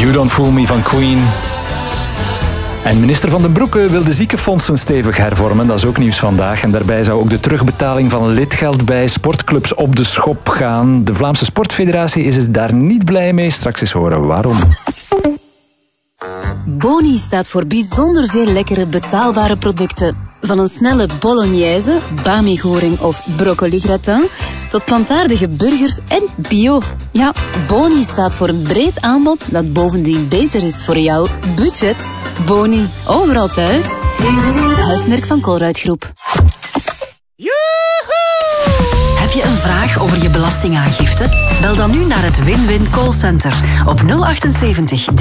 You Don't Fool Me van Queen. En minister Van den Broeke wil de ziekenfondsen stevig hervormen. Dat is ook nieuws vandaag. En daarbij zou ook de terugbetaling van lidgeld bij sportclubs op de schop gaan. De Vlaamse Sportfederatie is daar niet blij mee. Straks eens horen waarom. Boni staat voor bijzonder veel lekkere betaalbare producten. Van een snelle bolognese, bami-goring of broccoli-gratin, tot plantaardige burgers en bio. Ja, Boni staat voor een breed aanbod dat bovendien beter is voor jouw budget. Boni, overal thuis. Huismerk van Colruyt Groep. Heb je een vraag over je belastingaangifte? Bel dan nu naar het Win-Win Callcenter op 078